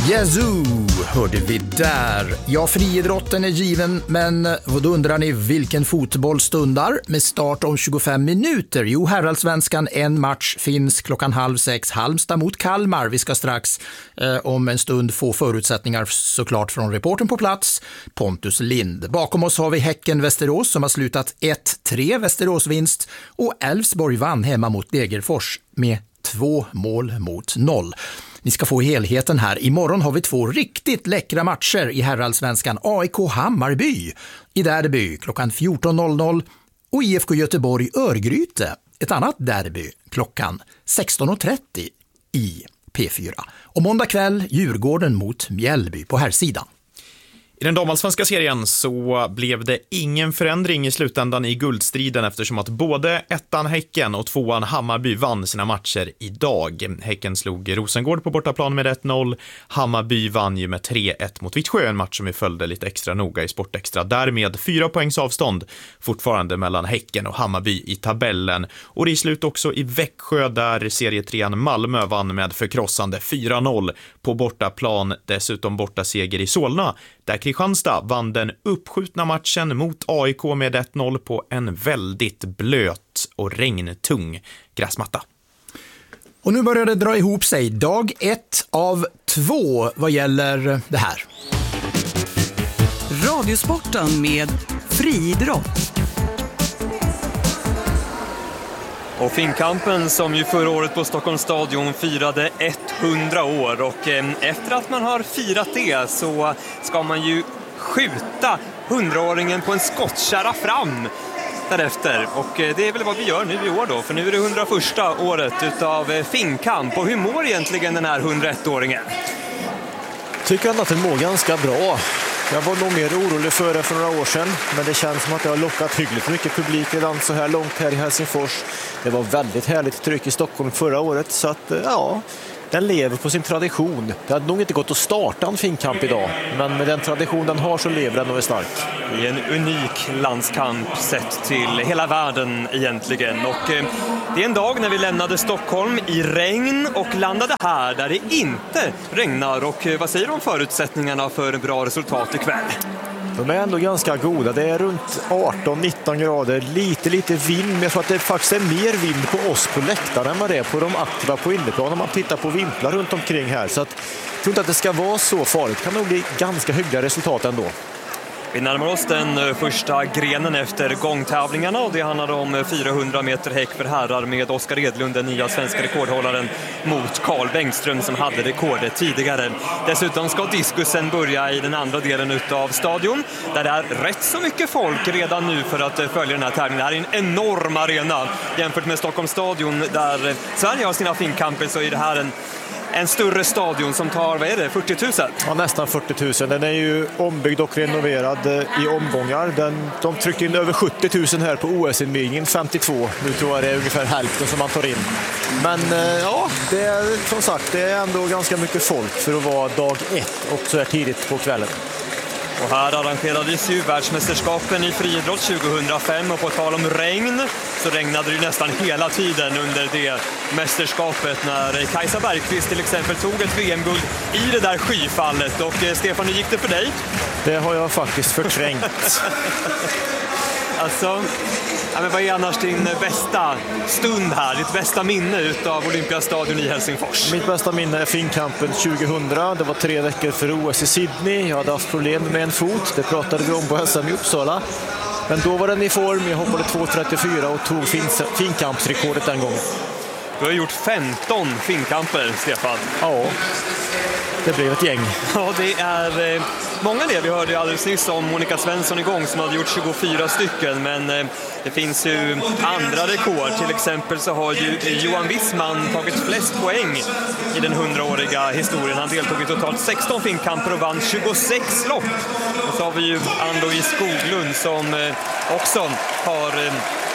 Yazoo hörde vi där. Ja, friidrotten är given, men vad undrar ni, vilken fotboll stundar med start om 25 minuter? Jo, herrallsvenskan, en match finns klockan 5:30, Halmstad mot Kalmar. Vi ska strax om en stund få förutsättningar såklart från reporten på plats, Pontus Lind. Bakom oss har vi Häcken-Västerås som har slutat 1-3 Västeråsvinst, och Elfsborg vann hemma mot Degerfors med 2-0. Ni ska få helheten här. Imorgon har vi 2 riktigt läckra matcher i herrallsvenskan. AIK Hammarby i derby klockan 14.00 och IFK Göteborg Örgryte, ett annat derby, klockan 16.30 i P4. Och måndag kväll Djurgården mot Mjällby på herrsidan. I den damallsvenska serien så blev det ingen förändring i slutändan i guldstriden eftersom att både ettan Häcken och tvåan Hammarby vann sina matcher idag. Häcken slog Rosengård på bortaplan med 1-0. Hammarby vann ju med 3-1 mot Vittsjö, en match som vi följde lite extra noga i Sportextra. Därmed 4 poängs avstånd fortfarande mellan Häcken och Hammarby i tabellen. Och det är slut också i Växjö där serietrean Malmö vann med förkrossande 4-0 på bortaplan. Dessutom bortaseger i Solna där Kristianstad vann den uppskjutna matchen mot AIK med 1-0 på en väldigt blöt och regntung gräsmatta. Och nu börjar det dra ihop sig. Dag 1 av 2 vad gäller det här. Radiosporten med friidrott. Och Finnkampen som ju förra året på Stockholms stadion firade 100 år, och efter att man har firat det så ska man ju skjuta 100-åringen på en skottkärra fram därefter, och det är väl vad vi gör nu i år då, för nu är det 101:a året utav Finnkamp. Och hur mår egentligen den här 101-åringen? Tycker att den mår ganska bra. Jag var nog mer orolig för det för några år sedan, men det känns som att det har lockat hyggligt mycket publik redan så här långt här i Helsingfors. Det var väldigt härligt tryck i Stockholm förra året, så att ja, den lever på sin tradition. Det hade nog inte gått att starta en Finnkamp idag, men med den tradition den har så lever den och är stark. Det är en unik landskamp sett till hela världen egentligen, och det är en dag när vi lämnade Stockholm i regn och landade här där det inte regnar. Och vad säger du om förutsättningarna för bra resultat ikväll? De är ändå ganska goda. Det är runt 18-19 grader, lite vind, men jag tror att det faktiskt är mer vind på oss på läktaren än vad det är på de aktiva på innerplan om man tittar på vimplar runt omkring här. Så att, jag tror inte att det ska vara så farligt. Det kan nog bli ganska hyggliga resultat ändå. Vi närmar oss den första grenen efter gångtävlingarna, och det handlar om 400 meter häck för herrar med Oskar Edlund, den nya svenska rekordhållaren, mot Carl Bengström som hade rekordet tidigare. Dessutom ska diskusen börja i den andra delen av stadion där det är rätt så mycket folk redan nu för att följa den här tävlingen. Det här är en enorm arena jämfört med Stockholms stadion där Sverige har sina Finnkamper, så är det här en större stadion som tar, vad är det, 40 000? Ja, nästan 40 000. Den är ju ombyggd och renoverad i omgångar. De tryckte in över 70 000 här på OS-invigningen, 52. Nu tror jag det är ungefär hälften som man tar in. Men ja, det är som sagt, det är ändå ganska mycket folk för att vara dag 1 och så här tidigt på kvällen. Och här arrangerades ju världsmästerskapen i friidrott 2005, och på tal om regn så regnade det nästan hela tiden under det mästerskapet när Kajsa Bergqvist till exempel tog ett VM-guld i det där skyfallet. Och Stefan, hur gick det för dig? Det har jag faktiskt förträngt. Alltså, ja, men vad är annars din bästa stund här, ditt bästa minne utav Olympiastadion i Helsingfors? Mitt bästa minne är Finnkampen 2000. Det var 3 veckor för OS i Sydney. Jag hade haft problem med en fot, det pratade vi om på SM i Uppsala. Men då var den i form, jag hoppade 2.34 och tog Finnkampsrekordet den gången. Du har gjort 15 Finnkamper, Stefan. Ja, det blev ett gäng. Ja, det är många det. Vi hörde ju alldeles nyss om Monica Svensson igång som hade gjort 24 stycken. Men det finns ju andra rekord. Till exempel så har ju Johan Wissman tagit flest poäng i den 100-åriga historien. Han deltog i totalt 16 Finnkamper och vann 26 lopp. Och så har vi ju Ann-Louise Skoglund som också har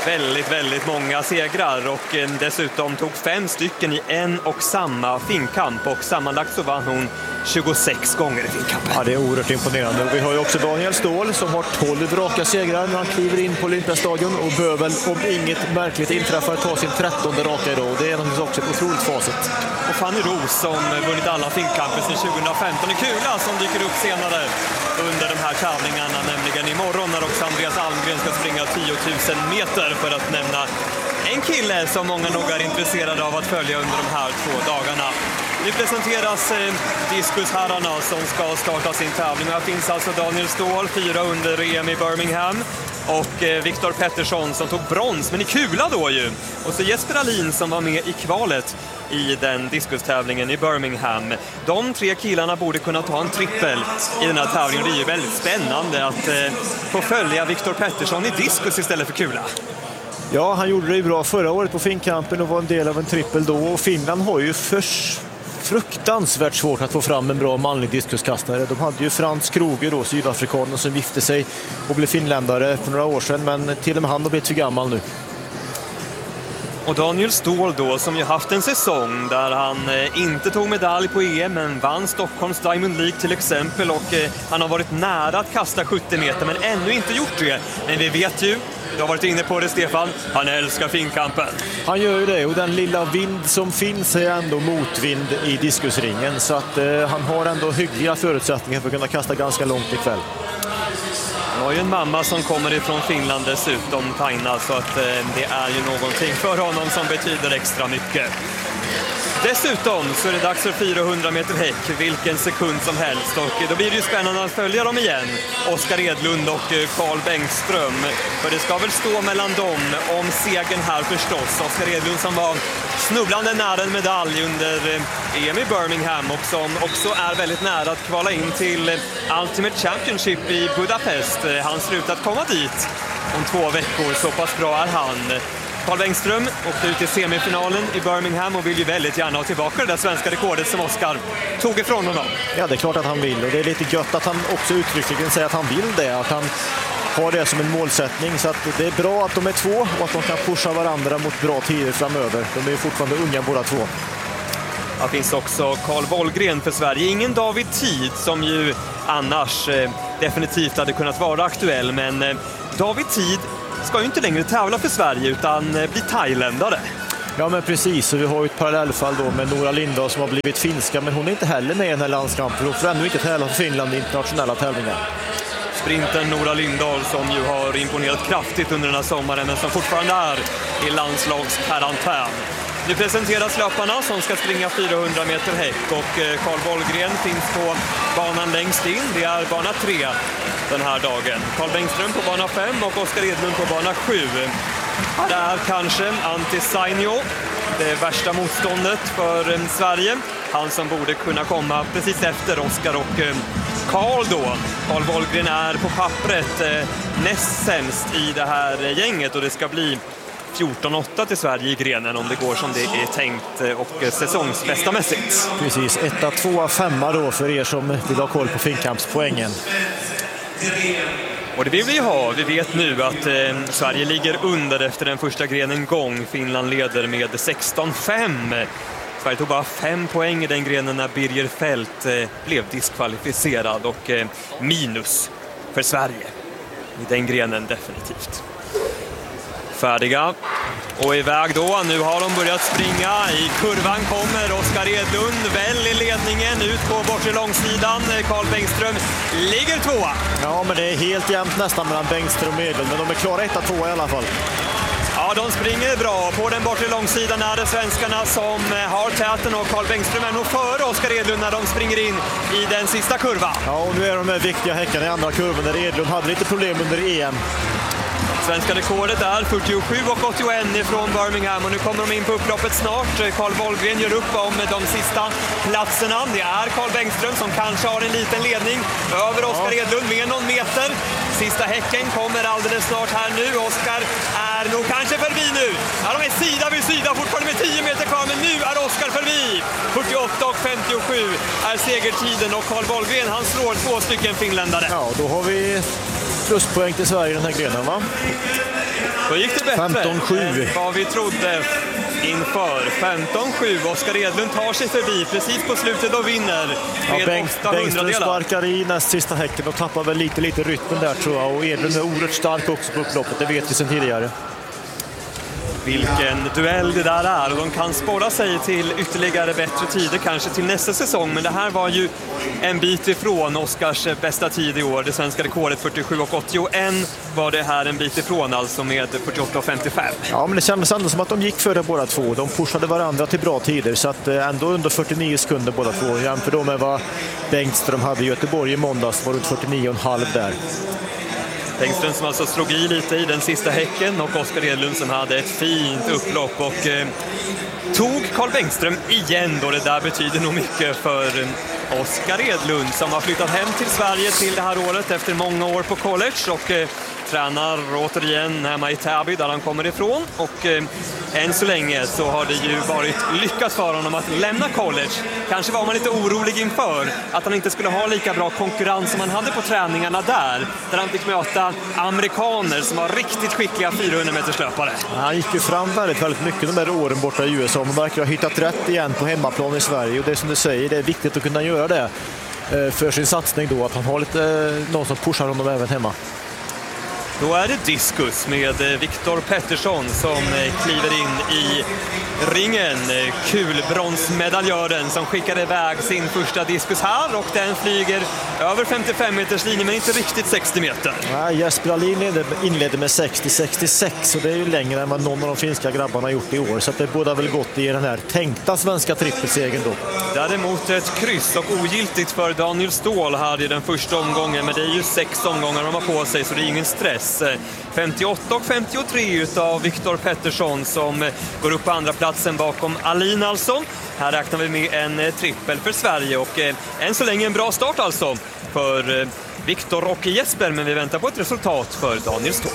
väldigt, väldigt många segrar och dessutom tog 5 stycken i en och samma finkamp och sammanlagt så vann hon 26 gånger i finkampen. Ja, det är oerhört imponerande. Och vi har ju också Daniel Ståhl som har 12 raka segrar när han kliver in på Olympiastadion och bör väl, om inget märkligt inträffar, ta sin 13:e raka idag. Och det är naturligtvis också ett otroligt facit. Och Fanny Roos som vunnit alla finkamper sedan 2015 i kula som dyker upp senare under de här tävlingarna, nämligen imorgon när också Andreas Almgren ska springa 10 000 meter för att nämna en kille som många nog är intresserade av att följa under de här 2 dagarna. Nu presenteras diskusherrarna som ska starta sin tävling. Här finns alltså Daniel Ståhl, 4 under EM i Birmingham. Och Viktor Pettersson som tog brons, men i kula då ju. Och så Jesper Alin som var med i kvalet i den diskustävlingen i Birmingham. De 3 killarna borde kunna ta en trippel i den här tävlingen. Det är ju väldigt spännande att få följa Viktor Pettersson i diskus istället för kula. Ja, han gjorde det bra förra året på finkampen och var en del av en trippel då. Och Finland har ju fruktansvärt svårt att få fram en bra manlig diskuskastare. De hade ju Frans Kroger då, sydafrikanen, som gifte sig och blev finländare för några år sedan, men till och med han har blivit för gammal nu. Och Daniel Ståhl då, som ju haft en säsong där han inte tog medalj på EM men vann Stockholms Diamond League till exempel, och han har varit nära att kasta 70 meter men ännu inte gjort det. Men vi vet ju, du har varit inne på det Stefan, han älskar finkampen. Han gör ju det, och den lilla vind som finns är ändå motvind i diskusringen, så att han har ändå hyggliga förutsättningar för att kunna kasta ganska långt ikväll. Han har ju en mamma som kommer ifrån Finland dessutom, Taina, så att det är ju någonting för honom som betyder extra mycket. Dessutom så är det dags för 400 meter häck, vilken sekund som helst, och då blir det ju spännande att följa dem igen, Oskar Edlund och Carl Bengström, för det ska väl stå mellan dem om segern här förstås. Oskar Edlund som var snubblande nära en medalj under EM i Birmingham och som också är väldigt nära att kvala in till Ultimate Championship i Budapest. Han ser ut att komma dit om 2 veckor, så pass bra är han. Carl Bengström åkte ut i semifinalen i Birmingham och vill ju väldigt gärna ha tillbaka det där svenska rekordet som Oskar tog ifrån honom. Ja, det är klart att han vill, och det är lite gött att han också uttryckligen säger att han vill det, att han har det som en målsättning. Så att det är bra att de är 2 och att de kan pusha varandra mot bra tider framöver. De är ju fortfarande unga båda 2. Det finns också Carl Wollgren för Sverige. Ingen David Tid som ju annars definitivt hade kunnat vara aktuell, men David Tid ska ju inte längre tävla för Sverige utan bli thailändare. Ja, men precis, och vi har ju ett parallellfall då med Nora Lindahl som har blivit finska, men hon är inte heller med i den här landskampen och får ännu inte tävla för Finland i internationella tävlingar. Sprinten Nora Lindahl som ju har imponerat kraftigt under den här sommaren men som fortfarande är i landslagskarantän. Nu presenteras löparna som ska springa 400 meter häck, och Carl Wollgren finns på banan längst in. Det är bana 3 den här dagen. Carl Bengström på bana 5 och Oskar Edlund på bana 7. Det är kanske Antti Sainio, det värsta motståndet för Sverige. Han som borde kunna komma precis efter Oskar och Carl då. Carl Wollgren är på pappret näst sämst i det här gänget, och det ska bli 14-8 till Sverige i grenen om det går som det är tänkt och säsongsbästamässigt. Precis, 1, 2, 5 då för er som vill ha koll på finkampspoängen. Och det vill vi ha. Vi vet nu att Sverige ligger under efter den första grenen gång. Finland leder med 16-5. Sverige tog bara 5 poäng i den grenen när Birger Fält blev diskvalificerad, och minus för Sverige i den grenen definitivt. Färdiga och iväg då. Nu har de börjat springa. I kurvan kommer Oskar Edlund väl i ledningen ut på bortre långsidan. Carl Bengström ligger 2. Ja, men det är helt jämnt nästan mellan Bengström och Edlund, men de är klara 1-2 i alla fall. Ja, de springer bra. På den bortre långsidan är det svenskarna som har täten, och Carl Bengström är nog före Oskar Edlund när de springer in i den sista kurvan. Ja, och nu är de här viktiga häckarna i andra kurvan där Edlund hade lite problem under EM. Svenska rekordet är 47,81 ifrån Birmingham, och nu kommer de in på upploppet snart. Carl Wollgren gör upp om de sista platserna. Det är Carl Bengström som kanske har en liten ledning över Oskar Edlund med någon meter. Sista häcken kommer alldeles snart här nu. Oskar är nog kanske förbi nu. Ja, de är sida vid sida fortfarande med 10 meter kvar, men nu är Oskar förbi. 48,57 är segertiden, och Carl Wollgren han slår 2 stycken finländare. Ja, då har vi pluspoäng till Sverige i den här grenen, va? Då gick det bättre 15-7 än vad vi trodde inför. 15-7. Oskar Edlund tar sig förbi precis på slutet och vinner med 800 Bengtström delar. sparkar i näst sista häcken och tappar väl lite rytmen där, tror jag. Och Edlund är oerhört stark också på upploppet, det vet vi sedan tidigare. Vilken duell det där är, och de kan spåra sig till ytterligare bättre tider kanske till nästa säsong, men det här var ju en bit ifrån Oskars bästa tid i år. Det svenska rekordet 47,81 var det här en bit ifrån, alltså med 48,55. Ja, men det kändes ändå som att de gick före båda två. De pushade varandra till bra tider, så att ändå under 49 sekunder båda två. Jämför då med vad Bengtström hade i Göteborg i måndags, var runt 49,5 där. Bengtström som alltså slog i lite i den sista häcken, och Oskar Edlund som hade ett fint upplopp och tog Carl Bengtström igen då. Det där betyder nog mycket för Oskar Edlund som har flyttat hem till Sverige till det här året efter många år på college och tränar återigen hemma i Täby där han kommer ifrån, och än så länge så har det ju varit lyckat för honom att lämna college. Kanske var man lite orolig inför att han inte skulle ha lika bra konkurrens som han hade på träningarna där han fick möta amerikaner som var riktigt skickliga 400-meters löpare. Han gick ju fram väldigt mycket de där åren borta i USA, men verkar ha hittat rätt igen på hemmaplan i Sverige, och det är som du säger, det är viktigt att kunna göra det för sin satsning då, att han har någon som pushar honom även hemma. Då är det diskus med Viktor Pettersson som kliver in i ringen. Kulbronsmedaljören som skickade iväg sin första diskus här, och den flyger över 55 meters linje men inte riktigt 60 meter. Nej, Jesper Alin inledde med 60-66, och det är ju längre än vad någon av de finska grabbarna har gjort i år, så att det borde väl gått i den här tänkta svenska trippelsegern då. Däremot ett kryss och ogiltigt för Daniel Ståhl här i den första omgången, men det är ju 6 omgångar de har på sig så det är ingen stress. 58 och 53 utav Viktor Pettersson som går upp på andra platsen bakom Alin alltså. Här räknar vi med en trippel för Sverige, och än så länge en bra start alltså för Viktor och Jesper, men vi väntar på ett resultat för Daniel Ståhl.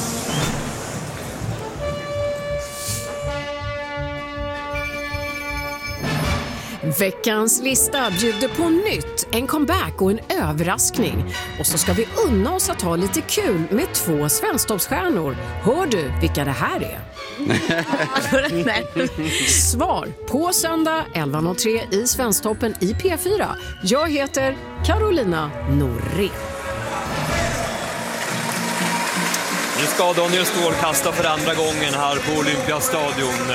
Veckans lista bjuder på nytt, en comeback och en överraskning. Och så ska vi unna oss att ha lite kul med 2 svensktoppsstjärnor. Hör du vilka det här är? Svar på söndag 11.03 i Svensktoppen i P4. Jag heter Carolina Norré. Nu ska Daniel Ståhl kasta för andra gången här på Olympiastadion.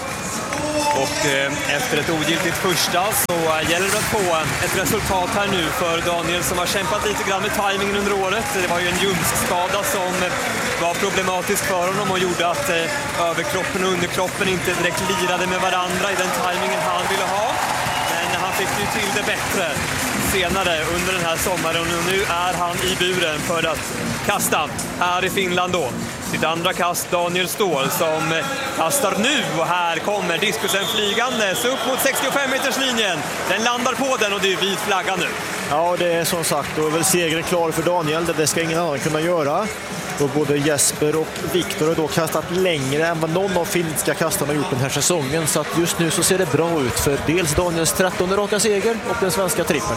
Och efter ett ogiltigt första så gäller det att få ett resultat här nu för Daniel som har kämpat lite grann med timingen under året. Det var ju en ljumskskada som var problematisk för honom och gjorde att överkroppen och underkroppen inte direkt lirade med varandra i den timingen han ville ha. Men han fick ju till det bättre senare under den här sommaren, och nu är han i buren för att kasta här i Finland då. Sitt andra kast Daniel Ståhl som kastar nu, och här kommer diskusen flygandes upp mot 65-meterslinjen. Den landar på den och det är vit flagga nu. Ja, det är som sagt, då är väl segern klar för Daniel. Det ska ingen annan kunna göra. Och både Jesper och Viktor har då kastat längre än vad någon av finska kastarna har gjort den här säsongen. Så att just nu så ser det bra ut för dels Daniels 13:e raka seger och den svenska trippen.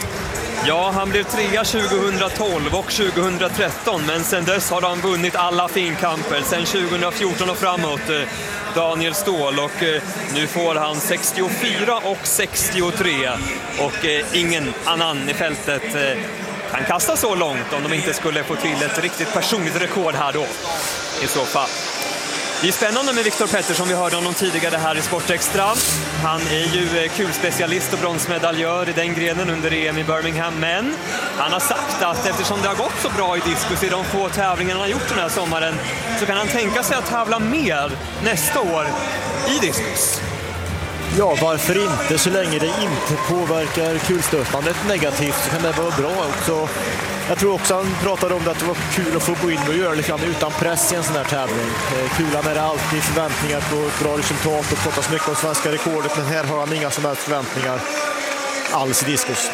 Ja, han blev 3 2012 och 2013, men sen dess har han vunnit alla finkamper sen 2014 och framåt, Daniel Ståhl, och nu får han 64 och 63, och ingen annan i fältet kan kasta så långt om de inte skulle få till ett riktigt personligt rekord här då i så fall. Det är spännande med Viktor Pettersson, vi hörde honom tidigare här i Sportextra. Han är ju kulspecialist och bronsmedaljör i den grenen under EM i Birmingham, men han har sagt att eftersom det har gått så bra i diskus i de få tävlingarna han har gjort den här sommaren, så kan han tänka sig att tävla mer nästa år i diskus. Ja, varför inte? Så länge det inte påverkar kulstötandet negativt så kan det vara bra också. Jag tror också han pratade om att det var kul att få gå in och göra lite utan press i en sån här tävling. Kulan är det alltid förväntningar på ett bra resultat och pratas mycket om svenska rekordet, men här har han inga som helst förväntningar alls i diskus.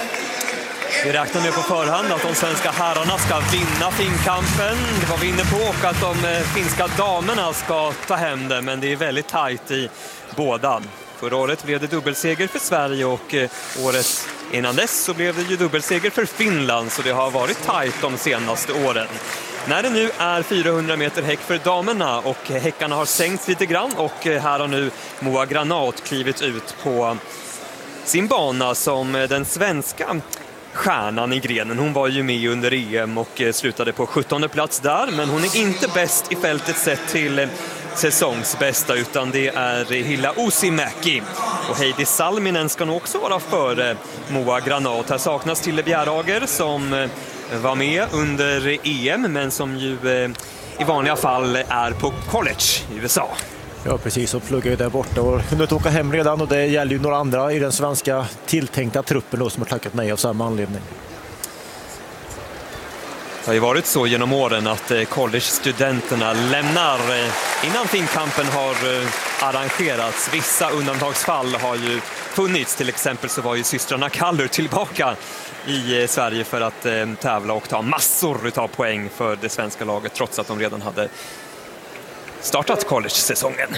Vi räknar med på förhand att de svenska herrarna ska vinna finkampen. Det var vi inne på, och att de finska damerna ska ta hem det, men det är väldigt tajt i båda. Förra året blev det dubbelseger för Sverige, och året innan dess så blev det ju dubbelseger för Finland, så det har varit tajt de senaste åren. när det nu är 400 meter häck för damerna och häckarna har sänkts lite grann och här har nu Moa Granat klivit ut på sin bana som den svenska stjärnan i grenen. Hon var ju med under EM och slutade på 17:e plats där, men hon är inte bäst i fältet sett till säsongsbästa, utan det är Hilla Uusimäki. Och Heidi Salminen ska nog också vara före Moa Granat. Här saknas Tilde Bjärager som var med under EM, men som ju i vanliga fall är på college i USA. Ja, precis, och pluggar ju där borta och kunde inte åka hem redan, och det gäller ju några andra i den svenska tilltänkta truppen då, som har tackat nej av samma anledning. Det har ju varit så genom åren att college-studenterna lämnar innan finkampen har arrangerats. Vissa undantagsfall har ju funnits, till exempel så var ju systrarna Kallur tillbaka i Sverige för att tävla och ta massor av poäng för det svenska laget trots att de redan hade startat college-säsongen.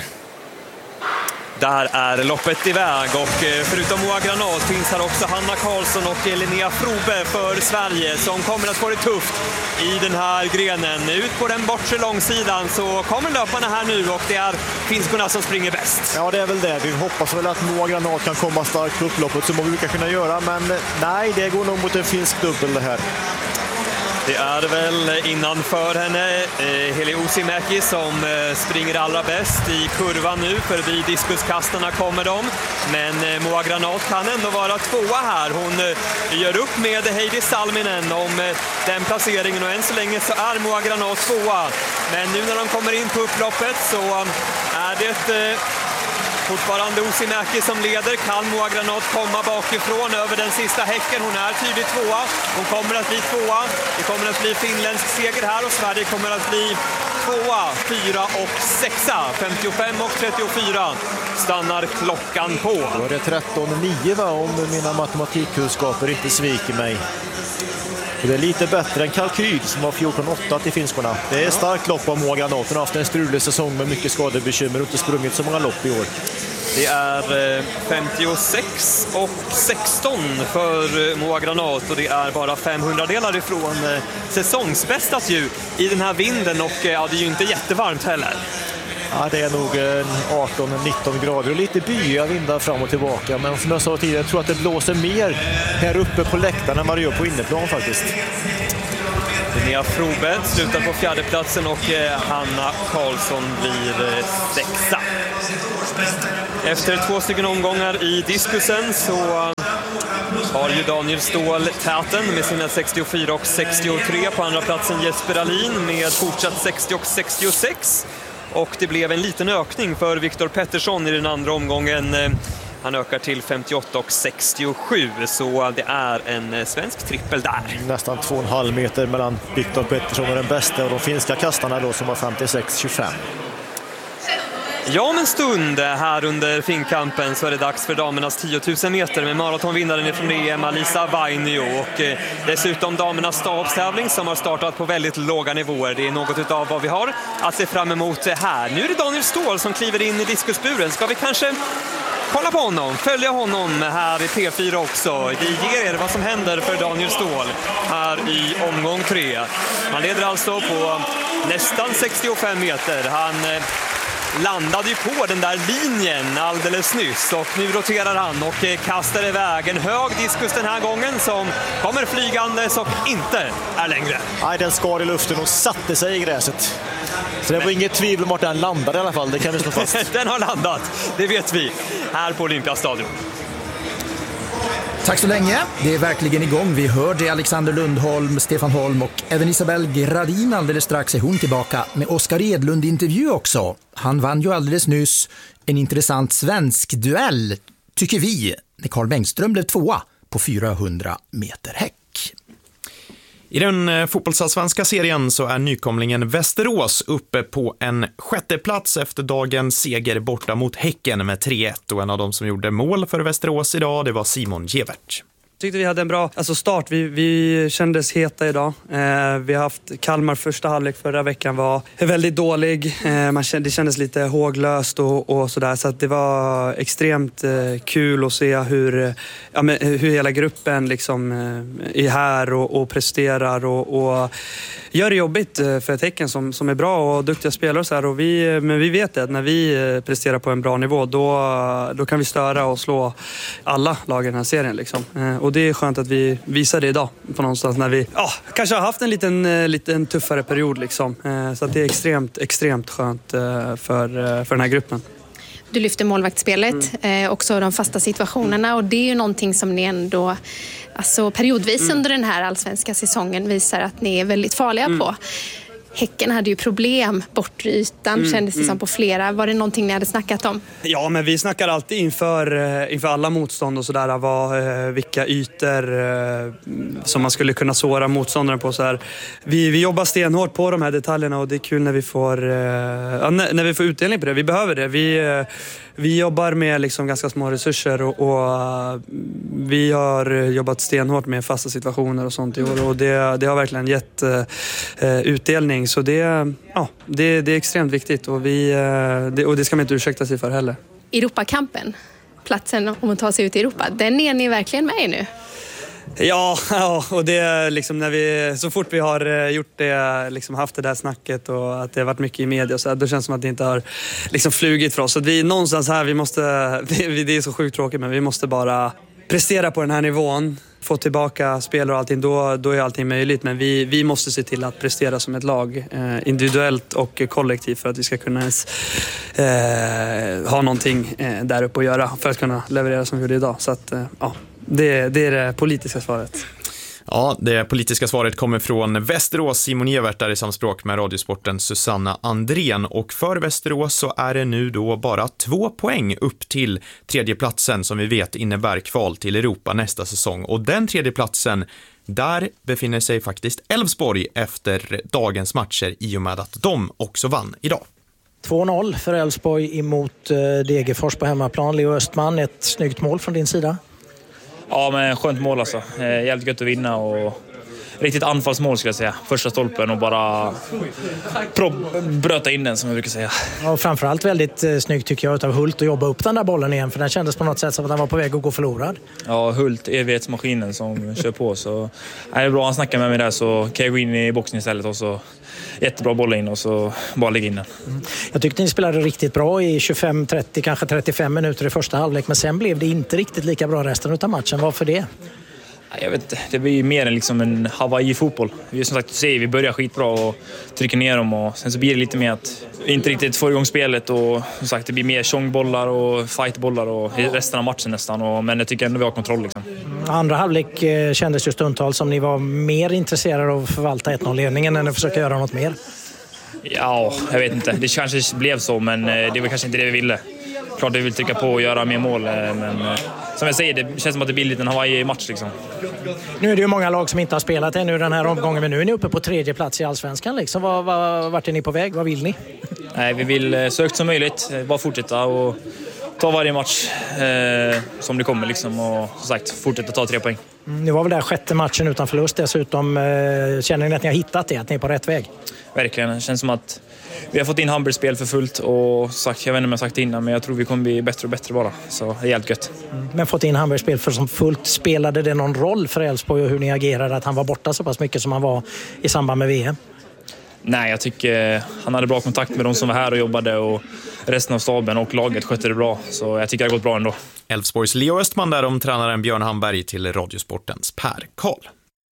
Där är loppet iväg och förutom Moa Granat finns här också Hanna Karlsson och Linnea Frobe för Sverige som kommer att få det tufft i den här grenen. Ut på den bortre långsidan så kommer löparna här nu och det är finskorna som springer bäst. Ja, det är väl det. Vi hoppas väl att Moa Granat kan komma starkt på upploppet som vi brukar kunna göra, men nej, det går nog mot en finsk dubbel det här. Det är väl innanför henne Hilla Uusimäki som springer allra bäst i kurvan nu. Förbi diskuskastarna kommer de. Men Moa Granat kan ändå vara tvåa här. Hon gör upp med Heidi Salminen om den placeringen och än så länge så är Moa Granat tvåa. Men nu när de kommer in på upploppet så är det fortfarande Uusimäki som leder. Kan Moa Granat komma bakifrån över den sista häcken? Hon är tydligt tvåa. Hon kommer att bli tvåa. Det kommer att bli finländsk seger här och Sverige kommer att bli tvåa, 4 och 6. 55 och 34 stannar klockan på. Då är det 13-9 va, om mina matematikkunskaper inte sviker mig. Och det är lite bättre än kalkyl som var 14-8 till finskorna. Det är starkt lopp av Moa Granat. Hon har haft en strulig säsong med mycket skadebekymmer och inte sprungit så många lopp i år. Det är 56 och 16 för Moa Granat och det är bara 500 delar ifrån säsongsbästat ju i den här vinden och ja, det är ju inte jättevarmt heller. Ja, det är nog 18-19 grader och lite byiga vindar fram och tillbaka. Men som jag sa tidigare, jag tror att det blåser mer här uppe på läktaren än vad det gör på inneplan faktiskt. Linnea Frobe slutar på fjärdeplatsen och Hanna Karlsson blir sexa. Efter 2 stycken omgångar i diskusen så har ju Daniel Ståhl täten med sina 64 och 63. På andra platsen Jesper Alin med fortsatt 60 och 66. Och det blev en liten ökning för Viktor Pettersson i den andra omgången. Han ökar till 58 och 67, så det är en svensk trippel där. Nästan 2,5 meter mellan Viktor Pettersson och den bästa och de finska kastarna då som har 56-25. Ja, om en stund här under finkampen så är det dags för damernas 10 000 meter med maratonvinnaren från EM Alisa Vainio och dessutom damernas stavstävling som har startat på väldigt låga nivåer. Det är något av vad vi har att se fram emot här. Nu är det Daniel Ståhl som kliver in i diskusburen. Ska vi kanske kolla på honom, följa honom här i P4 också. Vi ger er vad som händer för Daniel Ståhl här i omgång 3. Han leder alltså på nästan 65 meter. Han landade ju på den där linjen alldeles nyss och nu roterar han och kastar iväg en hög diskus den här gången som kommer flygandes och inte är längre. Nej, den skar i luften och satte sig i gräset. Så det var inget tvivel om att den landade i alla fall, det kan vi slå fast. Den har landat, det vet vi, här på Olympiastadion. Tack så länge. Det är verkligen igång. Vi hörde Alexander Lundholm, Stefan Holm och även Isabel Gradin alldeles strax är hon tillbaka med Oskar Edlund-intervju också. Han vann ju alldeles nyss en intressant svensk duell, tycker vi, när Carl Bengström blev tvåa på 400 meter häck. I den fotbollsallsvenska serien så är nykomlingen Västerås uppe på en 6:e plats efter dagens seger borta mot Häcken med 3-1 och en av dem som gjorde mål för Västerås idag det var Simon Gevert. Tyckte vi hade en bra start. Vi kändes heta idag. Vi har haft Kalmar första halvlek förra veckan var väldigt dålig. Det kändes lite håglöst och sådär. Så att det var extremt kul att se hur hela gruppen liksom är här och presterar och gör det jobbigt för ett Häcken som är bra och duktiga spelare och så här. Men vi vet att när vi presterar på en bra nivå då kan vi störa och slå alla lag i den här serien liksom. Och det är skönt att vi visar det idag på någonstans när vi kanske har haft en liten tuffare period liksom. Så att det är extremt skönt för den här gruppen. Du lyfter målvaktsspelet, också de fasta situationerna, och det är ju någonting som ni ändå periodvis under den här allsvenska säsongen visar att ni är väldigt farliga på. Häcken hade ju problem, bortre ytan kändes det som på flera. Var det någonting ni hade snackat om? Ja, men vi snackar alltid inför alla motstånd och sådär, vilka ytor som man skulle kunna såra motståndaren på. Så här. Vi jobbar stenhårt på de här detaljerna och det är kul när vi får utdelning på det. Vi behöver det. Vi jobbar med liksom ganska små resurser och vi har jobbat stenhårt med fasta situationer och sånt i år och det har verkligen gett utdelning. Så det är extremt viktigt och det ska man inte ursäkta sig för heller. Europakampen, platsen om man tar sig ut i Europa, den är ni verkligen med i nu? Ja, och det är liksom så fort vi har gjort det, liksom haft det där snacket och att det har varit mycket i media och så här, då känns det som att det inte har liksom flugit för oss. Så att vi någonstans här, det är så sjukt tråkigt, men vi måste bara prestera på den här nivån, få tillbaka spelare och allting, då är allting möjligt. Men vi måste se till att prestera som ett lag, individuellt och kollektivt, för att vi ska kunna ha någonting där uppe att göra för att kunna leverera som vi gjorde idag. Så att det är det politiska svaret. Ja, det politiska svaret kommer från Västerås. Simon Evert där i samspråk med Radiosporten Susanna Andrén. Och för Västerås så är det nu då bara 2 poäng upp till tredje platsen som vi vet innebär kval till Europa nästa säsong. Och den tredje platsen, där befinner sig faktiskt Elfsborg efter dagens matcher i och med att de också vann idag. 2-0 för Elfsborg emot Degerfors på hemmaplan. Leo Östman, ett snyggt mål från din sida. Ja, men skönt mål alltså. Jävligt gött att vinna och riktigt anfallsmål skulle jag säga. Första stolpen och bara bröta in den som jag brukar säga. Ja, och framförallt väldigt snyggt tycker jag utav Hult att jobba upp den där bollen igen, för den kändes på något sätt som att den var på väg att gå förlorad. Ja, Hult, evighetsmaskinen som kör på, så är det bra. Han snackar med mig där så kan jag gå in i boxen istället och så jättebra boll in och så bara lägga in den. Jag tyckte ni spelade riktigt bra i 25-30, kanske 35 minuter i första halvlek, men sen blev det inte riktigt lika bra resten av matchen. Varför det? Jag vet inte, det blir mer än liksom en Hawaii-fotboll. Vi som sagt, vi börjar skitbra och trycker ner dem och sen så blir det lite mer att vi inte riktigt får igång spelet och som sagt det blir mer tjongbollar och fightbollar och resten av matchen nästan, men jag tycker ändå vi har kontroll liksom. Andra halvlek kändes ju stundtals som ni var mer intresserade av att förvalta 1-0-ledningen än att försöka göra något mer. Ja, jag vet inte. Det kanske blev så, men det var kanske inte det vi ville. Klart vi vill trycka på och göra mer mål, men som jag säger, det känns som att det blir lite en Hawaii-match liksom. Nu är det ju många lag som inte har spelat ännu den här omgången, men nu är ni uppe på tredje plats i Allsvenskan liksom. Vart är ni på väg? Vad vill ni? Nej, vi vill så högt som möjligt, bara fortsätta och ta varje match som det kommer liksom, och som sagt fortsätta ta 3 poäng. Nu var väl där 6:e matchen utan förlust dessutom. Känner ni att ni har hittat det, att ni är på rätt väg? Verkligen, det känns som att vi har fått in Hamburgspel för fullt och sagt, jag vet inte om jag sagt det innan, men jag tror vi kommer bli bättre och bättre bara, så det är helt gött. Men fått in Hamburgspel för som fullt, spelade det någon roll för Elfsborg och hur ni agerade att han var borta så pass mycket som han var i samband med VM? Nej, jag tycker han hade bra kontakt med de som var här och jobbade och resten av staben och laget skötte det bra, så jag tycker det har gått bra ändå. Elfsborgs Leo Östman där om tränaren Björn Hamberg till Radiosportens Per Karl.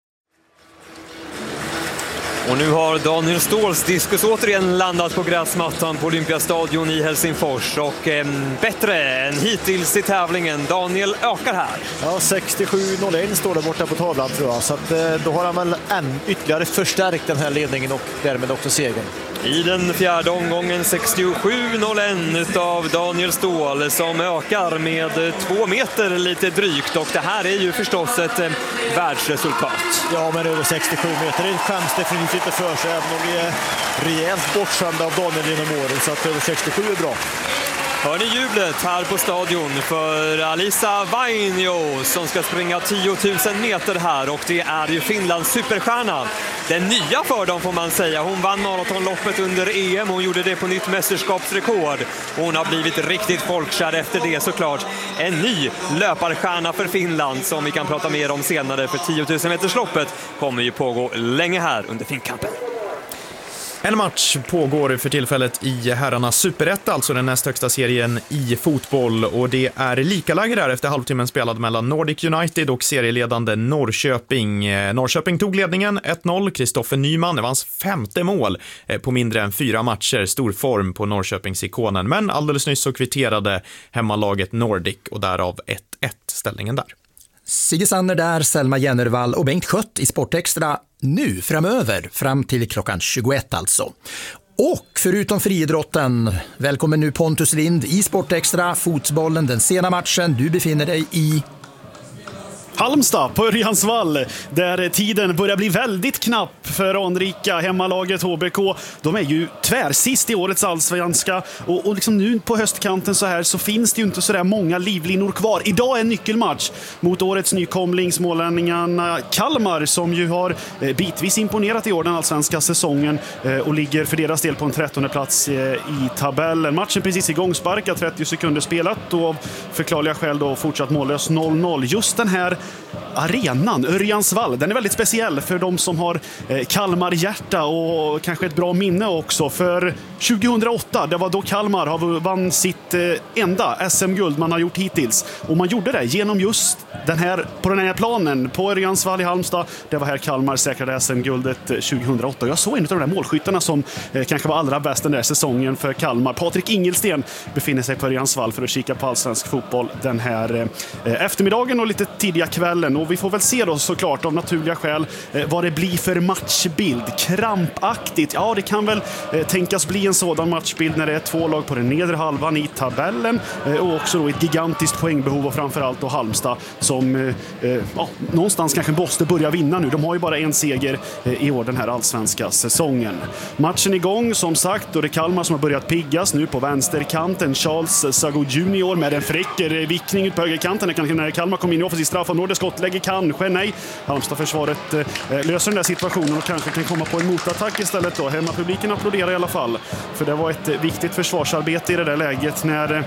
Och nu har Daniel Ståhls diskus återigen landat på gräsmattan på Olympiastadion i Helsingfors. Och bättre än hittills i tävlingen. Daniel ökar här. Ja, 67-01 står det borta på tavlan tror jag. Så att, då har han väl ytterligare förstärkt den här ledningen och därmed också segern. I den fjärde omgången 67-01 av Daniel Ståhl som ökar med 2 meter lite drygt. Och det här är ju förstås ett världsresultat. Ja, men över 67 meter är det skäms definitivt inte för sig, även om vi är rejält bortskämda av Daniel genom åren, så att över 67 är bra. Hör ni jublet här på stadion för Alisa Vainio som ska springa 10 000 meter här, och det är ju Finlands superstjärna. Den nya för dem får man säga. Hon vann maratonloppet under EM, hon gjorde det på nytt mästerskapsrekord. Hon har blivit riktigt folkkär efter det såklart. En ny löparstjärna för Finland som vi kan prata mer om senare, för 10 000 metersloppet kommer ju pågå länge här under Finnkampen. En match pågår för tillfället i herrarnas superetta, alltså den näst högsta serien i fotboll, och det är lika läge där efter halvtimmen spelad mellan Nordic United och serieledande Norrköping. Norrköping tog ledningen 1-0, Kristoffer Nyman, det var hans 5:e mål på mindre än 4 matcher, stor form på Norrköpings-ikonen, men alldeles nyss så kvitterade hemmalaget Nordic och därav 1-1 ställningen där. Sigge Sanner där, Selma Jennervall och Bengt Schött i Sportextra nu framöver, fram till klockan 21 alltså. Och förutom friidrotten, välkommen nu Pontus Lind i Sportextra, fotbollen, den sena matchen. Du befinner dig i Halmstad på Örjansvall, där tiden börjar bli väldigt knapp för anrika hemmalaget HBK. De är ju tvärsist i årets allsvenska och liksom nu på höstkanten så här så finns det ju inte så där många livlinor kvar. Idag är en nyckelmatch mot årets nykomling smålänningarna Kalmar, som ju har bitvis imponerat i år den allsvenska säsongen och ligger för deras del på en 13:e plats i tabellen. Matchen precis igång, sparkar 30 sekunder spelat och av förklarliga skäl då fortsatt mållös 0-0. Just den här arenan, Örjansvall, den är väldigt speciell för de som har Kalmar hjärta och kanske ett bra minne också. För 2008, det var då Kalmar vann sitt enda SM-guld man har gjort hittills. Och man gjorde det genom just på den här planen på Örjansvall i Halmstad. Det var här Kalmar säkrade SM-guldet 2008. Jag såg en av de där målskyttarna som kanske var allra bäst den där säsongen för Kalmar. Patrik Ingelsten befinner sig på Örjansvall för att kika på allsvensk fotboll den här eftermiddagen och lite tidiga kvällen. Och vi får väl se då såklart av naturliga skäl vad det blir för matchbild. Krampaktigt, ja det kan väl tänkas bli en sådan matchbild när det är 2 lag på den nedre halvan i tabellen och också då ett gigantiskt poängbehov och framförallt då Halmstad som någonstans kanske måste börja vinna nu. De har ju bara en seger i år den här allsvenska säsongen. Matchen igång som sagt, och det är Kalmar som har börjat piggas nu på vänsterkanten. Charles Sago Junior med en fräck vickning ut på högerkanten. Kanske när Kalmar kom in i offensivt straffområde, skottlägger kanske, nej. Halmstad-försvaret löser den där situationen och kanske kan komma på en motattack istället då. Hemmapubliken applåderar i alla fall, för det var ett viktigt försvarsarbete i det där läget när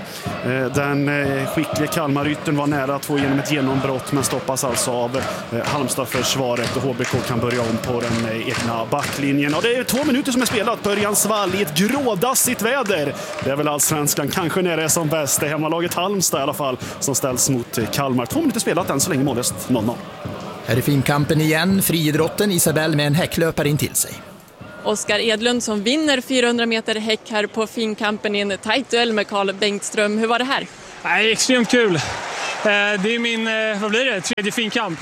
den skickliga Kalmarytten var nära att få igenom ett genombrott, men stoppas alltså av Halmstad-försvaret och HBK kan börja om på den egna backlinjen. Och det är 2 minuter som är spelat på Örjansvall i ett grådassigt väder. Det är väl allsvenskan kanske när det är som bäst. Det är hemmalaget Halmstad i alla fall som ställs mot Kalmar. 2 minuter spelat än så länge, målöst 0-0. Här är Finnkampen igen, friidrotten, Isabel med en häcklöpare in till sig. Oskar Edlund som vinner 400 meter häck här på Finnkampen i en tajt duell med Carl Bengtström. Hur var det här? Nej, extremt kul. Det är min, vad blir det, 3:e Finnkamp.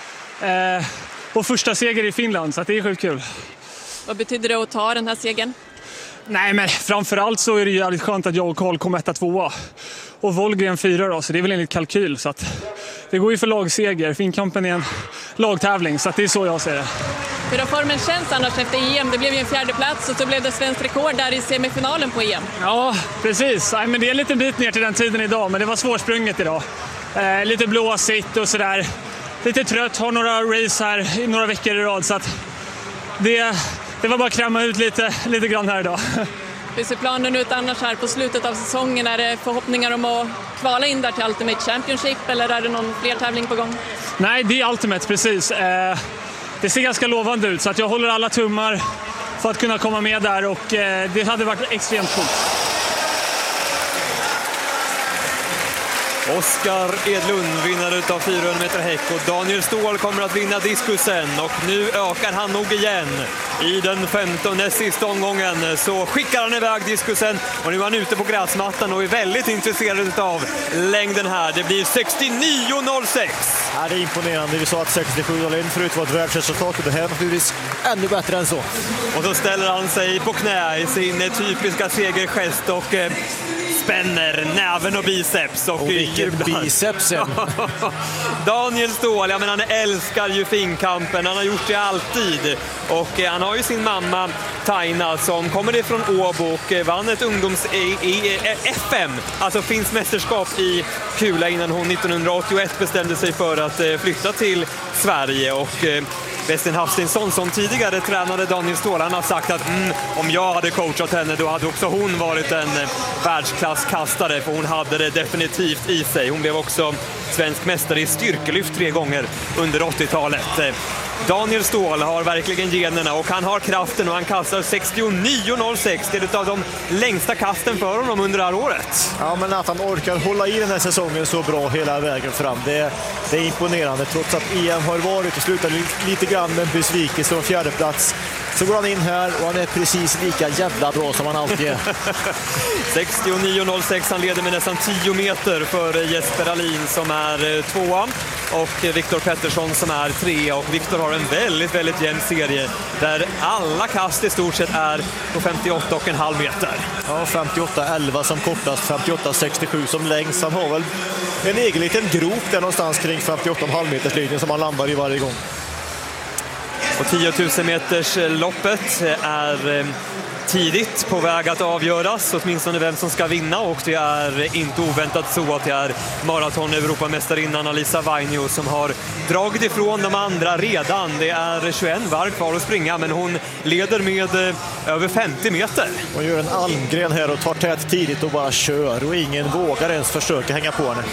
Och första seger i Finland, så det är sjukt kul. Vad betyder det att ta den här segern? Nej, men framförallt så är det jävligt skönt att jag och Carl kom 1-2 och Wollgren 4 då, så det är väl enligt kalkyl. Så att det går ju för lagseger. Finnkampen är en lagtävling, så att det är så jag ser det. Hur har formen känns annars efter EM? Det blev ju en 4:e plats och så blev det svensk rekord där i semifinalen på EM. Ja, precis. Nej, men det är en liten bit ner till den tiden idag, men det var svårsprunget idag. Lite blåsigt och sådär. Lite trött, har några race här i några veckor i rad, så att det var bara att kräma ut lite grann här idag. Hur ser planen ut annars här på slutet av säsongen? Är det förhoppningar om att kvala in där till Ultimate Championship eller är det någon fler tävling på gång? Nej, det är Ultimate, precis. Det ser ganska lovande ut, så att jag håller alla tummar för att kunna komma med där och det hade varit extremt coolt. Oskar Edlund vinner utav 400 meter häck och Daniel Ståhl kommer att vinna diskusen och nu ökar han nog igen. I den 15:e sista omgången så skickar han iväg diskusen och nu är han ute på gräsmattan och är väldigt intresserad av längden här. Det blir 69,06. Ja, det är imponerande. Vi sa att 67,01 förut var ett världsresultat och det här är naturligtvis ännu bättre än så. Och så ställer han sig på knä i sin typiska segergest och spänner näven och biceps och vilken bicepsen. Daniel Ståhl, ja, men han älskar ju finkampen, han har gjort det alltid, och han har ju sin mamma Taina som kommer ifrån Åbo och vann ett ungdoms FM, alltså finns mästerskap i kula, innan hon 1981 bestämde sig för att flytta till Sverige. Och Westin Hafstinsson, som tidigare tränade Daniel Ståhl, han har sagt att om jag hade coachat henne, då hade också hon varit en världsklasskastare, för hon hade det definitivt i sig. Hon blev också svensk mästare i styrkelyft 3 gånger under 80-talet. Daniel Ståhl har verkligen generna, och han har kraften, och han kastar 69,06. Det är ett av de längsta kasten för honom under det här året. Ja, men att han orkar hålla i den här säsongen så bra hela vägen fram, det är imponerande. Trots att EM har varit och slutat lite grann med en besvikelse och 4:e plats, så går han in här och han är precis lika jävla bra som han alltid är. 69,06, han leder med nästan 10 meter för Jesper Alin som är 2, och Viktor Pettersson som är 3. Och Viktor har en väldigt, väldigt jämn serie där alla kast i stort sett är på 58,5 meter. Ja, 58,11 som kortast, 58,67 som längst. Han har väl en egen liten grop där någonstans kring 58,5 meters linjen som han landar i varje gång. Och 10 000 meters loppet är tidigt på väg att avgöras, åtminstone vem som ska vinna, och det är inte oväntat så att det är maraton-europamästarinnan Alisa Vainio som har dragit ifrån de andra redan. Det är 21 varv kvar att springa, men hon leder med över 50 meter. Hon gör en Almgren här och tar tät tidigt och bara kör, och ingen vågar ens försöka hänga på henne.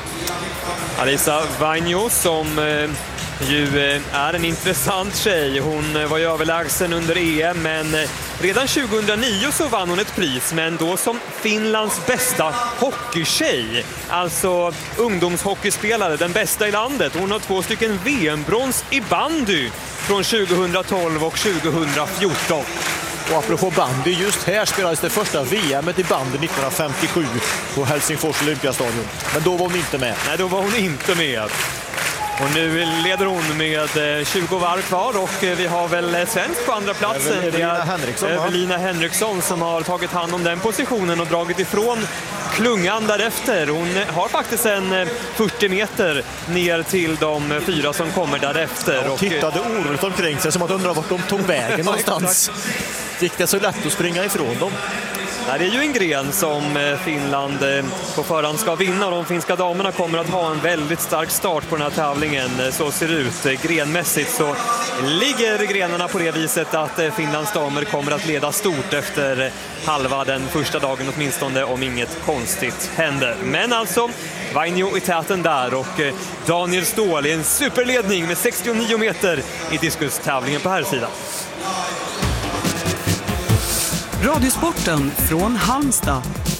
Alisa Vainio som ju är en intressant tjej. Hon var ju överlägsen under EM, men redan 2009 så vann hon ett pris, men då som Finlands bästa hockeytjej. Alltså ungdomshockeyspelare, den bästa i landet. Hon har 2 stycken VM-brons i bandy från 2012 och 2014. Och apropå bandy, just här spelades det första VM:et i bandy 1957 på Helsingfors Olympiastadion. Men då var hon inte med. Nej, då var hon inte med. Och nu leder hon med 20 varv kvar, och vi har väl svensk på andra platsen. Evelina Henriksson som har tagit hand om den positionen och dragit ifrån klungan därefter. Hon har faktiskt en 40 meter ner till de 4 som kommer därefter. Och tittade oroligt omkring sig som att undra vart de tog vägen någonstans. Gick det så lätt att springa ifrån dem? Det är ju en gren som Finland på förhand ska vinna, och de finska damerna kommer att ha en väldigt stark start på den här tävlingen. Så ser det ut. Grenmässigt så ligger grenarna på det viset att Finlands damer kommer att leda stort efter halva den första dagen åtminstone, om inget konstigt händer. Men alltså, Vainio i täten där, och Daniel Ståhl i en superledning med 69 meter i diskustävlingen på här sidan. Radiosporten från Halmstad.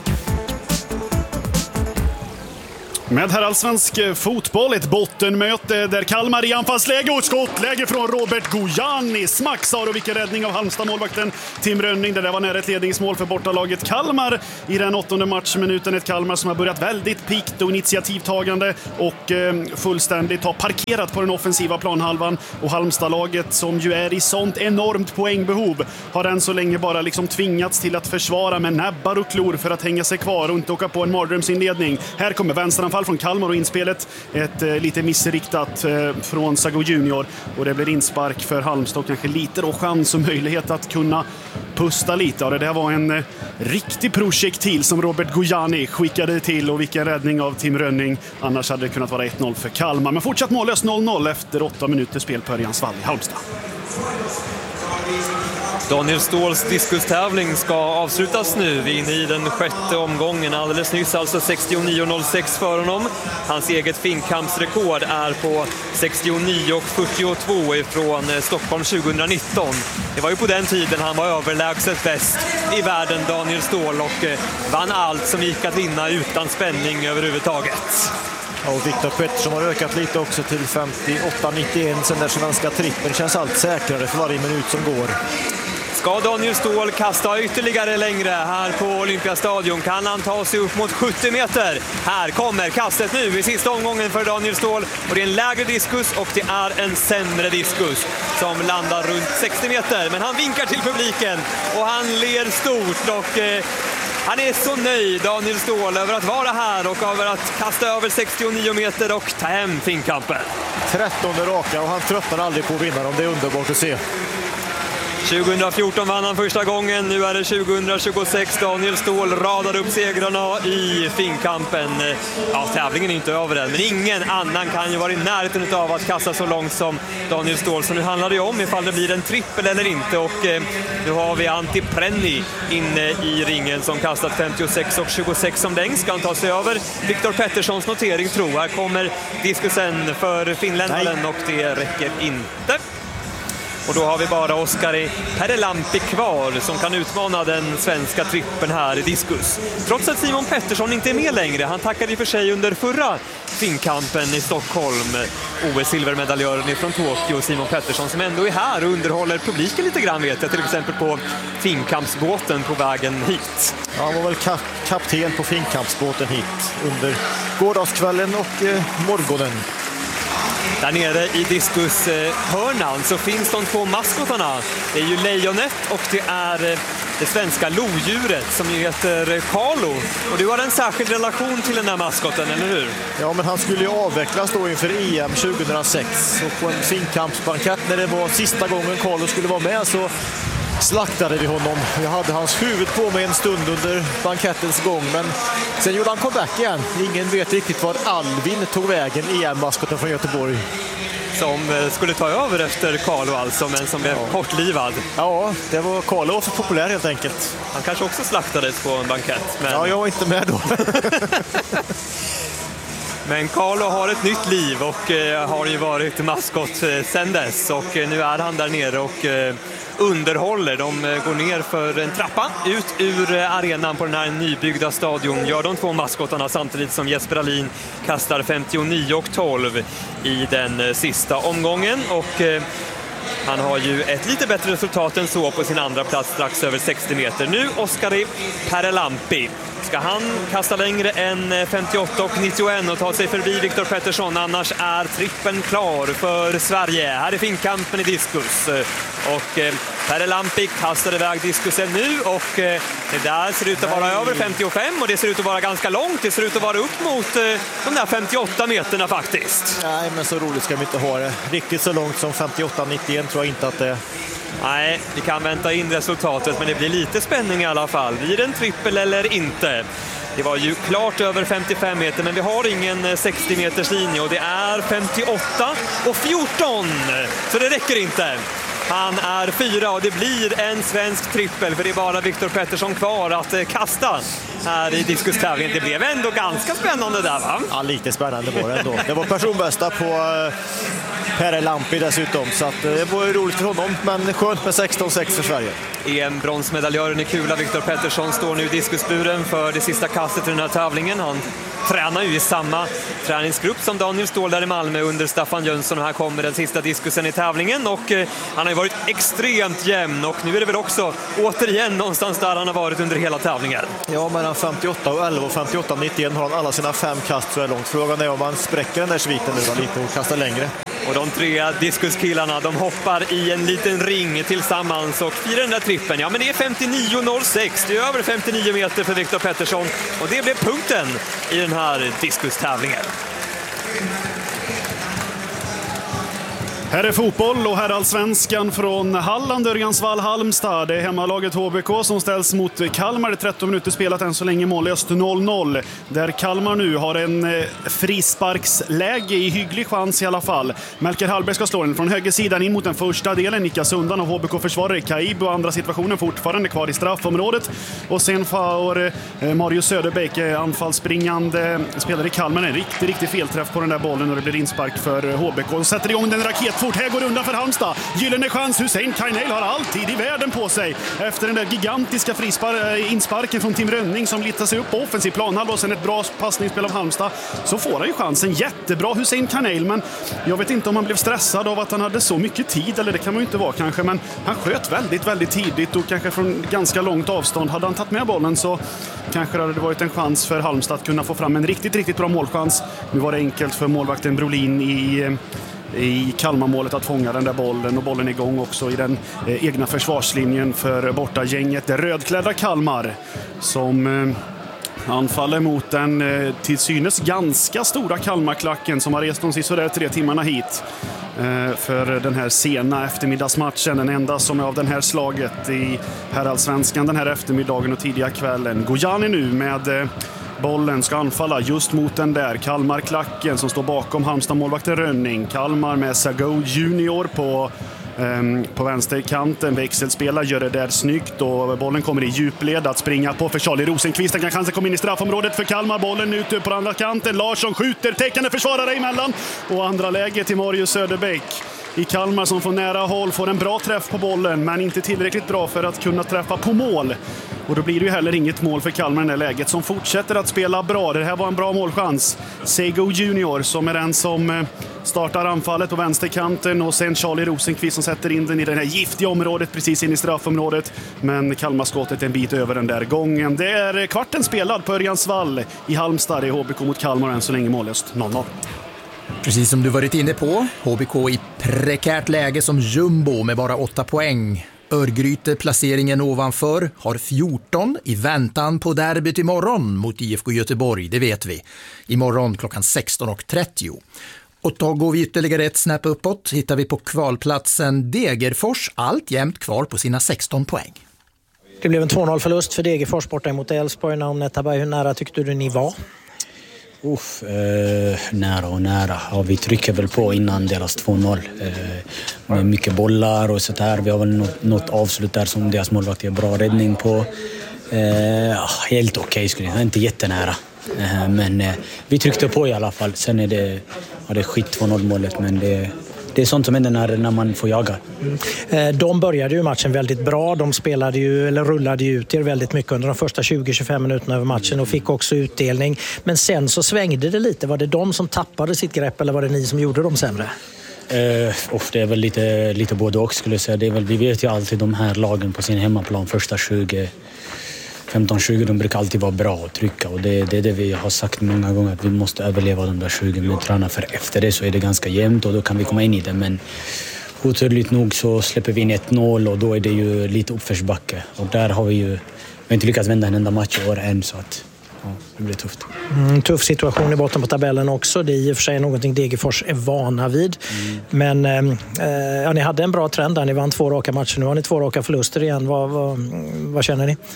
Med herrallsvensk fotboll, ett bottenmöte där Kalmar i anfallsläge och skottläge från Robert Gojani. Smacksar, och vilken räddning av Halmstad-målvakten Tim Rönning. Det där var nära ett ledningsmål för bortalaget Kalmar i den 8:e matchminuten. Ett Kalmar som har börjat väldigt pikt och initiativtagande och fullständigt har parkerat på den offensiva planhalvan. Och Halmstad-laget, som ju är i sånt enormt poängbehov, har än så länge bara liksom tvingats till att försvara med näbbar och klor för att hänga sig kvar och inte åka på en mardrömsinledning. Här kommer vänsteranfall från Kalmar och inspelet. Ett lite missriktat från Sago Junior, och det blir inspark för Halmstad och kanske lite då chans och möjlighet att kunna pusta lite. Det där var en riktig projektil som Robert Gojani skickade till, och vilken räddning av Tim Rönning. Annars hade det kunnat vara 1-0 för Kalmar. Men fortsatt mållös 0-0 efter 8 minuter spel på Örjansvall i Halmstad. Daniel Ståhls diskustävling ska avslutas nu. Vi är inne i den 6:e omgången. Alldeles nyss alltså 69,06 för honom. Hans eget finkampsrekord är på 69,42 ifrån Stockholm 2019. Det var ju på den tiden han var överlägset bäst i världen, Daniel Ståhl, och vann allt som gick att vinna utan spänning överhuvudtaget. Och Viktor Pettersson har ökat lite också till 58,91 sen där svenska trippen känns allt säkrare för varje minut som går. Ska Daniel Ståhl kasta ytterligare längre här på Olympiastadion? Kan han ta sig upp mot 70 meter? Här kommer kastet nu i sista omgången för Daniel Ståhl. Och det är en lägre diskus och det är en sämre diskus som landar runt 60 meter. Men han vinkar till publiken och han ler stort och Han är så nöjd, Daniel Ståhl, över att vara här och över att kasta över 69 meter och ta hem Finnkampen. 13 raka och han tröttnar aldrig på att vinna dem. Det är underbart att se. 2014 vann han första gången, nu är det 2026. Daniel Ståhl radar upp segrarna i Finnkampen. Ja, tävlingen är inte över än, men ingen annan kan ju vara i närheten av att kasta så långt som Daniel Ståhl. Så nu handlar det om ifall det blir en trippel eller inte. Och nu har vi Antti Prenni inne i ringen som kastat 56 och 26 som längst. Ska han ta sig över Viktor Petterssons notering, tror jag. Här kommer diskusen för finländaren och det räcker inte. Och då har vi bara Oskari Perelampi kvar som kan utmana den svenska trippen här i diskus. Trots att Simon Pettersson inte är med längre. Han tackade i för sig under förra Finnkampen i Stockholm. OS-silvermedaljören från Tokyo, Simon Pettersson, som ändå är här och underhåller publiken lite grann, vet jag. Till exempel på Finnkampsbåten på vägen hit. Ja, han var väl kapten på Finnkampsbåten hit under gårdagskvällen och morgonen. Där nere i diskushörnan så finns de två maskotarna. Det är ju lejonet och det är det svenska lodjuret som heter Carlo. Och du har en särskild relation till den här maskoten, eller hur? Ja, men han skulle ju avvecklas då inför EM 2006. Och på en Finnkampsbankett när det var sista gången Carlo skulle vara med så slaktade vi honom. Jag hade hans huvud på mig en stund under bankettens gång, men sen gjorde han comeback igen. Ingen vet riktigt var Alvin tog vägen, EM-maskoten från Göteborg. Som skulle ta över efter Carlo alltså, men som blev kortlivad. Ja, det var Carlo för populär helt enkelt. Han kanske också slaktades på en bankett. Men... Ja, jag var inte med då. Men Carlo har ett nytt liv och har ju varit maskot sedan dess. Och nu är han där nere och underhåller. De går ner för en trappa ut ur arenan på den här nybyggda stadion. Gör de två maskotarna samtidigt som Jesper Alin kastar 59 och 12 i den sista omgången. Och han har ju ett lite bättre resultat än så på sin andra plats strax över 60 meter. Nu Oskari Perelampi. Ska han kasta längre än 58 och 91 och ta sig förbi Viktor Pettersson? Annars är trippen klar för Sverige. Här är Finnkampen i diskus. Och Perelampi kastar iväg diskusen nu och det där ser ut att vara över 55 och det ser ut att vara ganska långt. Det ser ut att vara upp mot de där 58 meterna faktiskt. Nej, men så roligt ska vi inte ha det. Riktigt så långt som 58-91 tror jag inte att det... Nej, vi kan vänta in resultatet, men det blir lite spänning i alla fall. Blir det en trippel eller inte? Det var ju klart över 55 meter, men vi har ingen 60 meters linje och det är 58 och 14, så det räcker inte. Han är 4 och det blir en svensk trippel, för det är bara Viktor Pettersson kvar att kasta här i diskustävlingen. Det blev ändå ganska spännande där, va? Ja, lite spännande var det ändå. Det var personbästa på Perelampi dessutom, så att det var ju roligt för honom, men skönt med 16-6 för Sverige. EM-bronsmedaljören i kula Viktor Pettersson står nu i diskusburen för det sista kastet i den här tävlingen. Han tränar ju i samma träningsgrupp som Daniel Ståhl där i Malmö under Staffan Jönsson, och här kommer den sista diskusen i tävlingen och han har ju varit extremt jämn och nu är det väl också återigen någonstans där han har varit under hela tävlingen. Ja, mellan 58 och 11 och 58-91 har han alla sina 5 kast så är långt. Frågan är om han spräcker den där sviten nu lite och kastar längre. Och de 3 diskuskillarna, de hoppar i en liten ring tillsammans och firar den där trippen. Ja, men det är 59,06. Det är över 59 meter för Viktor Pettersson och det blev punkten i den här diskustävlingen. Här är fotboll och här är allsvenskan från Halland, Örjansvall, Halmstad. Det är hemmalaget HBK som ställs mot Kalmar. Det är 13 minuter spelat än så länge, mållöst 0-0. Där Kalmar nu har en frisparksläge i hygglig chans i alla fall. Melker Hallberg ska slå den från högersidan in mot den första delen. Nickas undan av HBK-försvarare Kaib och andra situationen fortfarande kvar i straffområdet. Och sen får Marius Söderbäck, anfallsspringande spelare i Kalmar, en riktig felträff på den där bollen och det blir inspark för HBK. Och sätter igång den raket. Här går undan för Halmstad. Gyllene chans. Hussein Kainel har alltid i världen på sig. Efter den där gigantiska insparken från Tim Rönning som litar sig upp på offensiv planhalva och sen ett bra passningsspel av Halmstad, så får han ju chansen. Jättebra Hussein Kainel, men jag vet inte om han blev stressad av att han hade så mycket tid, eller det kan man ju inte vara kanske, men han sköt väldigt tidigt och kanske från ganska långt avstånd. Hade han tagit med bollen så kanske det hade varit en chans för Halmstad att kunna få fram en riktigt bra målchans. Nu var det enkelt för målvakten Brolin i i Kalmarmålet att fånga den där bollen, och bollen är igång också i den egna försvarslinjen för bortagänget. Det rödklädda Kalmar som anfaller mot den till synes ganska stora Kalmarklacken som har rest de sista 3 timmarna hit för den här sena eftermiddagsmatchen. Den enda som är av den här slaget i herrallsvenskan den här eftermiddagen och tidiga kvällen. Gojani nu med bollen ska anfalla just mot den där Kalmarklacken som står bakom Halmstad-målvakten Rönning. Kalmar med Sago Junior på vänsterkanten. Växelspelar, gör det där snyggt och bollen kommer i djupled att springa på för Charlie Rosenqvist. Den kan chansen komma in i straffområdet för Kalmar. Bollen ute på andra kanten. Larsson skjuter, täckande försvarare emellan. Och andra läge till Marius Söderbäck i Kalmar som får nära håll, får en bra träff på bollen men inte tillräckligt bra för att kunna träffa på mål. Och då blir det ju heller inget mål för Kalmar i det här läget, som fortsätter att spela bra. Det här var en bra målchans. Sego Junior som är den som startar anfallet på vänsterkanten, och sen Charlie Rosenqvist som sätter in den i det här giftiga området precis in i straffområdet. Men Kalmarskottet en bit över den där gången. Det är kvarten spelad på Örjansvall i Halmstad. Det är HBK mot Kalmar än så länge mållöst 0-0. Precis som du varit inne på, HBK i prekärt läge som jumbo med bara 8 poäng. Örgryte placeringen ovanför har 14 i väntan på derbyt imorgon mot IFK Göteborg, det vet vi. Imorgon klockan 16:30. Och då går vi ytterligare ett snäpp uppåt, hittar vi på kvalplatsen Degerfors, alltjämt kvar på sina 16 poäng. Det blev en 2-0-förlust för Degerfors borta mot Elfsborg. Hur nära tyckte du ni var? Nära och nära. Ja, vi trycker väl på innan deras 2-0. Med mycket bollar och sånt här. Vi har väl något avslut där som deras målvakt är bra räddning på. Helt okej skulle jag säga. Inte jättenära. Men vi tryckte på i alla fall. Sen är det skit 2-0-målet, men det är sånt som händer när man får jaga. De började ju matchen väldigt bra. De rullade ut er väldigt mycket under de första 20-25 minuterna över matchen och fick också utdelning. Men sen så svängde det lite. Var det de som tappade sitt grepp eller var det ni som gjorde dem sämre? Det är väl lite både och skulle jag säga. Vi vet ju alltid de här lagen på sin hemmaplan första 15-20, de brukar alltid vara bra att trycka, och det är det vi har sagt många gånger, att vi måste överleva de där 20 minuterna, för efter det så är det ganska jämnt och då kan vi komma in i det, men oturligt nog så släpper vi in 1-0 och då är det ju lite uppförsbacke, och där har vi inte lyckats vända en enda match i år än, så att det blir tufft. Tuff situation i botten på tabellen också. Det är i och för sig någonting Degerfors är vana vid. Men ni hade en bra trend där. Ni vann 2 raka matcher. Nu har ni 2 raka förluster igen. Vad känner ni?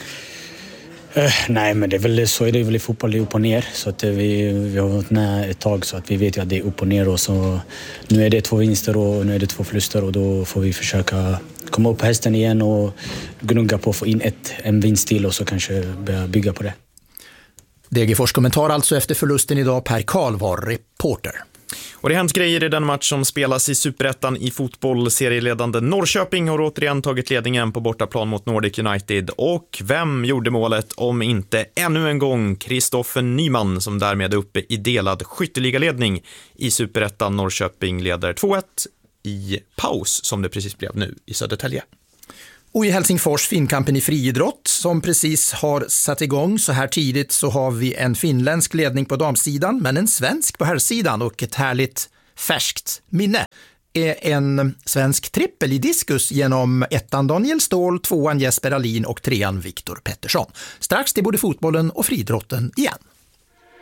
Nej, men det är väl så är det väl i fotboll, det är upp och ner, så att vi har varit med ett tag, så att vi vet ju att det är upp och ner, och så nu är det 2 vinster och nu är det 2 förluster, och då får vi försöka komma upp på hästen igen och gnugga på att få in en vinst till och så kanske börja bygga på det. Degerfors kommentar alltså efter förlusten idag. Per Karl var reporter. Och det har hänt grejer i den match som spelas i Superettan i fotboll. Serieledande Norrköping har återigen tagit ledningen på bortaplan mot Nordic United. Och vem gjorde målet om inte ännu en gång Kristoffer Nyman, som därmed är uppe i delad skytteligaledning i Superettan. Norrköping leder 2-1 i paus, som det precis blev nu i Södertälje. Och i Helsingfors finkampen i friidrott som precis har satt igång så här tidigt, så har vi en finländsk ledning på damsidan men en svensk på herrsidan, och ett härligt färskt minne är en svensk trippel i diskus genom 1:an Daniel Ståhl, 2:an Jesper Alin och 3:an Viktor Pettersson. Strax till både fotbollen och friidrotten igen.